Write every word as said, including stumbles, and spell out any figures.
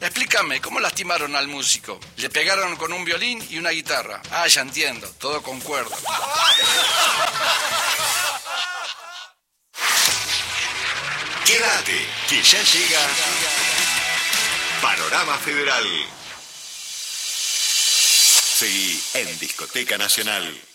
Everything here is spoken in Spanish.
Explícame, ¿cómo lastimaron al músico? Le pegaron con un violín y una guitarra. Ah, ya entiendo, todo con cuerda. Quédate, que ya llega Panorama Federal. Seguí en Discoteca Nacional.